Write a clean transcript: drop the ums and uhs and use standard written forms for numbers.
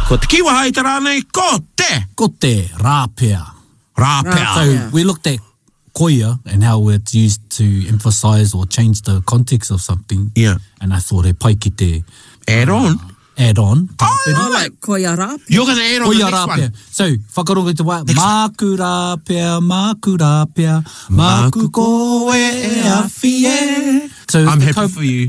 Ko te kiwa hai te rānei, ko te. Ko te rāpea. Rāpea. So we looked at koia and how it's used to emphasize or change the context of something. Yeah. And I thought he pai ki te Add on. add on. I like koia rāpea. You're going to add on Koia the next rāpea. one. So, whakarongo te wā, māku rāpea, māku koe e awhi e. So I'm happy ko- for you.